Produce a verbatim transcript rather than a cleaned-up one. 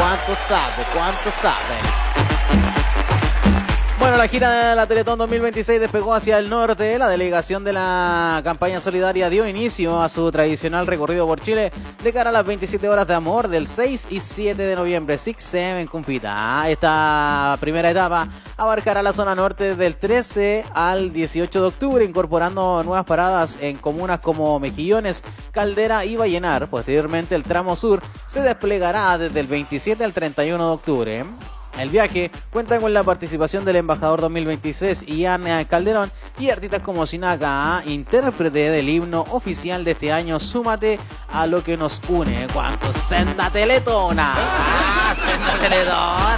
¿Cuánto sabe? ¿Cuánto sabe? Bueno, la gira de la Teletón dos mil veintiséis despegó hacia el norte. La delegación de la campaña solidaria dio inicio a su tradicional recorrido por Chile de cara a las veintisiete horas de amor del seis y siete de noviembre. seis siete, compita. Esta primera etapa abarcará la zona norte del trece al dieciocho de octubre, incorporando nuevas paradas en comunas como Mejillones, Caldera y Vallenar. Posteriormente, el tramo sur se desplegará desde el veintisiete al treinta y uno de octubre. El viaje cuenta con la participación del embajador dos mil veintiséis Ian Calderón y artistas como Sinaka, intérprete del himno oficial de este año. Súmate a lo que nos une. ¿Cuánto? ¡Senda Teletona! ¡Ah, Senda Teletona!